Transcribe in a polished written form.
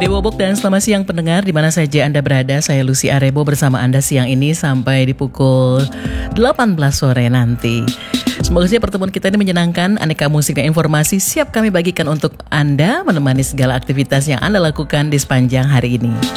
Dewobok dan selamat siang pendengar di mana saja Anda berada. Saya Lucy Arebo bersama Anda siang ini sampai di pukul 18 sore nanti. Semoga saja pertemuan kita ini menyenangkan. Aneka musik dan informasi siap kami bagikan untuk Anda, menemani segala aktivitas yang Anda lakukan di sepanjang hari ini.